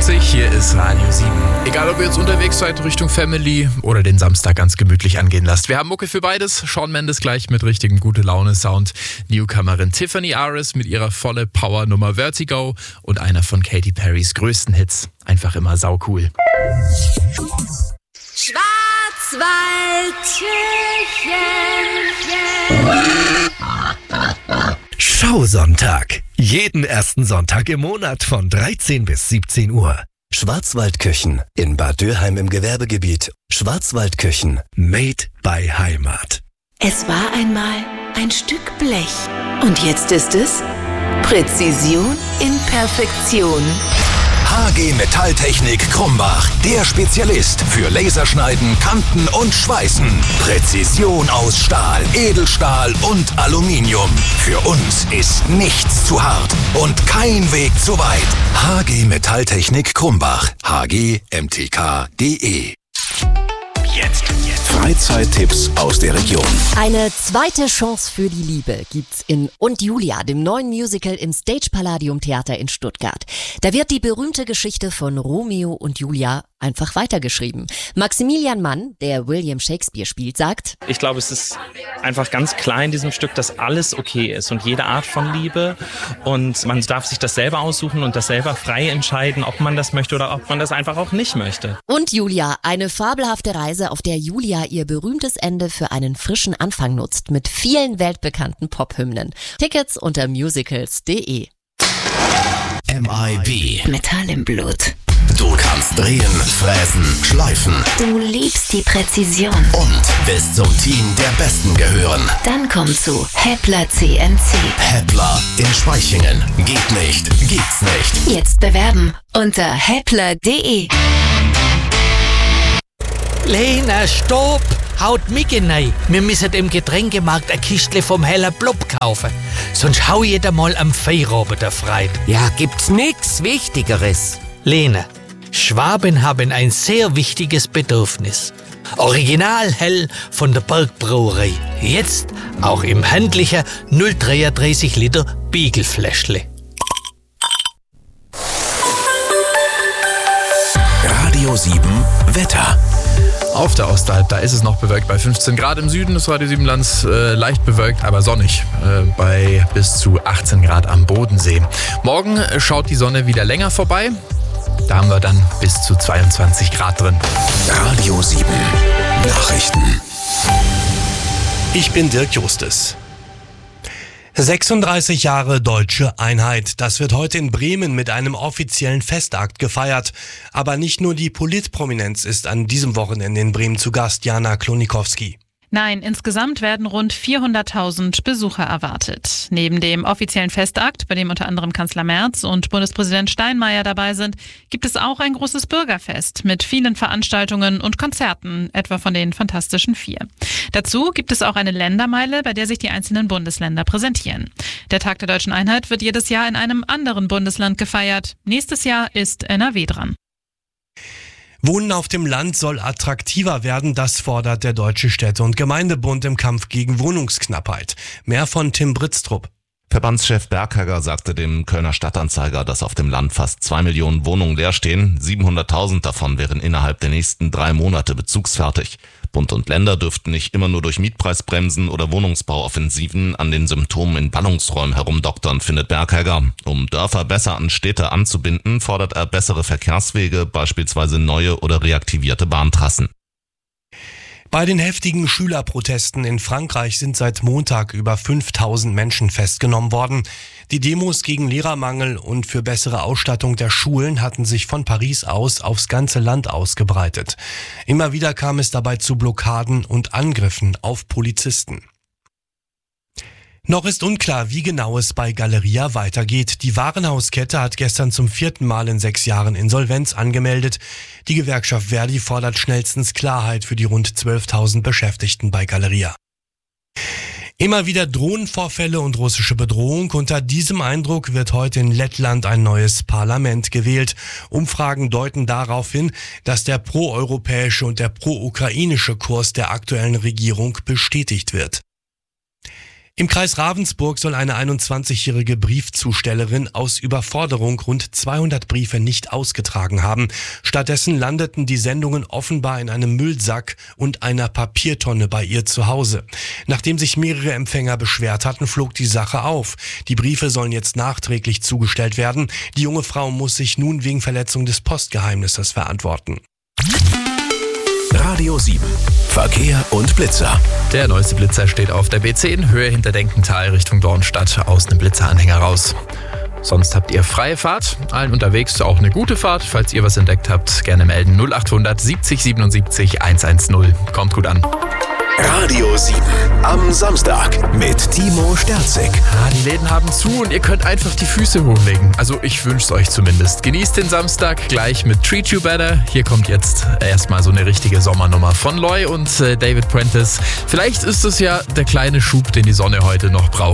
6:40 Uhr, hier ist Radio 7. Egal, ob ihr jetzt unterwegs seid Richtung Family oder den Samstag ganz gemütlich angehen lasst. Wir haben Mucke für beides. Shawn Mendes gleich mit richtigem Gute-Laune-Sound. Newcomerin Tiffany Aris mit ihrer volle Power-Nummer Vertigo und einer von Katy Perrys größten Hits. Einfach immer saucool. Schausonntag. Jeden ersten Sonntag im Monat von 13 bis 17 Uhr. Schwarzwaldküchen in Bad Dürheim im Gewerbegebiet. Schwarzwaldküchen, made by Heimat. Es war einmal ein Stück Blech. Und jetzt ist es Präzision in Perfektion. HG Metalltechnik Krumbach, der Spezialist für Laserschneiden, Kanten und Schweißen. Präzision aus Stahl, Edelstahl und Aluminium. Für uns ist nichts zu hart und kein Weg zu weit. HG Metalltechnik Krumbach, hgmtk.de. Jetzt Freizeittipps aus der Region. Eine zweite Chance für die Liebe gibt's in Und Julia, dem neuen Musical im Stage Palladium Theater in Stuttgart. Da wird die berühmte Geschichte von Romeo und Julia einfach weitergeschrieben. Maximilian Mann, der William Shakespeare spielt, sagt: Ich glaube, es ist einfach ganz klar in diesem Stück, dass alles okay ist und jede Art von Liebe, und man darf sich das selber aussuchen und das selber frei entscheiden, ob man das möchte oder ob man das einfach auch nicht möchte. Und Julia, eine fabelhafte Reise, auf der Julia ihr berühmtes Ende für einen frischen Anfang nutzt, mit vielen weltbekannten Pop-Hymnen. Tickets unter musicals.de. MIB. Metall im Blut. Du kannst drehen, fräsen, schleifen Du liebst die Präzision. und bis zum Team der Besten gehören. Dann komm zu Heppler CNC. Heppler in Spaichingen. Geht nicht, gibt's nicht. Jetzt bewerben unter heppler.de. Lena, stopp! Haut mich rein. Wir müssen im Getränkemarkt ein Kistle vom Heller Blub kaufen. Sonst hau jeder mal am Feierabend frei. Ja, gibt's nix Wichtigeres. Lena, Schwaben haben ein sehr wichtiges Bedürfnis. Original hell von der Bergbrauerei. Jetzt auch im handlichen 0,33 Liter Biegelfläschle. Radio 7 Wetter. Auf der Ostalb, da ist es noch bewölkt bei 15 Grad. Im Süden des Radio 7 Lands leicht bewölkt, aber sonnig bei bis zu 18 Grad am Bodensee. Morgen schaut die Sonne wieder länger vorbei. Da haben wir dann bis zu 22 Grad drin. Radio 7 Nachrichten. Ich bin Dirk Justus. 36 Jahre deutsche Einheit. Das wird heute in Bremen mit einem offiziellen Festakt gefeiert. Aber nicht nur die Politprominenz ist an diesem Wochenende in Bremen zu Gast. Jana Klonikowski. Nein, insgesamt werden rund 400.000 Besucher erwartet. Neben dem offiziellen Festakt, bei dem unter anderem Kanzler Merz und Bundespräsident Steinmeier dabei sind, gibt es auch ein großes Bürgerfest mit vielen Veranstaltungen und Konzerten, etwa von den Fantastischen Vier. Dazu gibt es auch eine Ländermeile, bei der sich die einzelnen Bundesländer präsentieren. Der Tag der deutschen Einheit wird jedes Jahr in einem anderen Bundesland gefeiert. Nächstes Jahr ist NRW dran. Wohnen auf dem Land soll attraktiver werden, das fordert der Deutsche Städte- und Gemeindebund im Kampf gegen Wohnungsknappheit. Mehr von Tim Britztrup. Verbandschef Berghegger sagte dem Kölner Stadtanzeiger, dass auf dem Land fast 2 Millionen Wohnungen leer stehen. 700.000 davon wären innerhalb der nächsten 3 Monate bezugsfertig. Bund und Länder dürften nicht immer nur durch Mietpreisbremsen oder Wohnungsbauoffensiven an den Symptomen in Ballungsräumen herumdoktern, findet Berghegger. Um Dörfer besser an Städte anzubinden, fordert er bessere Verkehrswege, beispielsweise neue oder reaktivierte Bahntrassen. Bei den heftigen Schülerprotesten in Frankreich sind seit Montag über 5.000 Menschen festgenommen worden. Die Demos gegen Lehrermangel und für bessere Ausstattung der Schulen hatten sich von Paris aus aufs ganze Land ausgebreitet. Immer wieder kam es dabei zu Blockaden und Angriffen auf Polizisten. Noch ist unklar, wie genau es bei Galeria weitergeht. Die Warenhauskette hat gestern zum 4. Mal in 6 Jahren Insolvenz angemeldet. Die Gewerkschaft Verdi fordert schnellstens Klarheit für die rund 12.000 Beschäftigten bei Galeria. Immer wieder Drohnenvorfälle und russische Bedrohung. Unter diesem Eindruck wird heute in Lettland ein neues Parlament gewählt. Umfragen deuten darauf hin, dass der proeuropäische und der pro-ukrainische Kurs der aktuellen Regierung bestätigt wird. Im Kreis Ravensburg soll eine 21-jährige Briefzustellerin aus Überforderung rund 200 Briefe nicht ausgetragen haben. Stattdessen landeten die Sendungen offenbar in einem Müllsack und einer Papiertonne bei ihr zu Hause. Nachdem sich mehrere Empfänger beschwert hatten, flog die Sache auf. Die Briefe sollen jetzt nachträglich zugestellt werden. Die junge Frau muss sich nun wegen Verletzung des Postgeheimnisses verantworten. Radio 7. Verkehr und Blitzer. Der neueste Blitzer steht auf der B10, Höhe hinter Denkental Richtung Dornstadt, aus einem Blitzeranhänger raus. Sonst habt ihr freie Fahrt, allen unterwegs auch eine gute Fahrt. Falls ihr was entdeckt habt, gerne melden 0800 70 77 110. Kommt gut an. Radio 7 am Samstag mit Timo Sterzig. Die Läden haben zu und ihr könnt einfach die Füße hochlegen. Also ich wünsch's euch zumindest. Genießt den Samstag gleich mit Treat You Better. Hier kommt jetzt erstmal so eine richtige Sommernummer von Loy und David Prentice. Vielleicht ist es ja der kleine Schub, den die Sonne heute noch braucht.